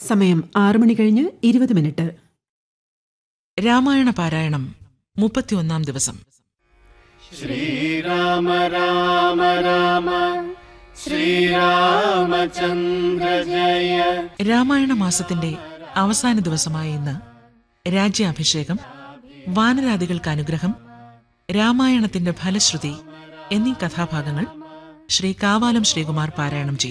സമയം 6:20 രാമായണ പാരായണം 31-ാം ദിവസം. ശ്രീരാമ രാമ രാമ ശ്രീരാമചന്ദ്ര ജയ. രാമായണ മാസത്തിന്റെ അവസാന ദിവസമായ ഇന്ന് രാജ്യാഭിഷേകം, വാനരാദികൾക്ക് അനുഗ്രഹം, രാമായണത്തിന്റെ ഫലശ്രുതി എന്നീ കഥാഭാഗങ്ങൾ ശ്രീ കാവാലം ശ്രീകുമാർ പാരായണം ചെയ്യും.